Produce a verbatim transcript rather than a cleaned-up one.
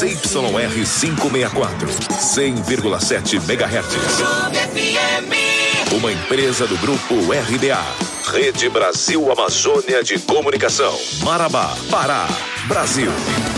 C Y R quinhentos e sessenta e quatro, cem vírgula sete megahertz. Uma empresa do Grupo R B A. Rede Brasil Amazônia de Comunicação. Marabá, Pará, Brasil.